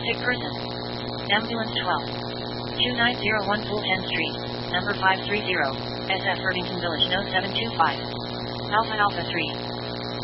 Sick person. Ambulance 12. 2901 Fulton Street, number 530. SF Irvington Village, no 725. Alpha Alpha 3.